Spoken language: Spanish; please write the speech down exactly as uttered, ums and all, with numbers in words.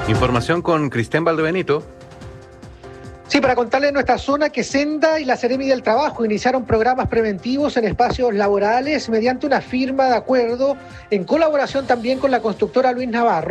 Información con Cristian Valdebenito. Sí, para contarles en nuestra zona que Senda y la Seremi del Trabajo iniciaron programas preventivos en espacios laborales mediante una firma de acuerdo en colaboración también con la constructora Luis Navarro.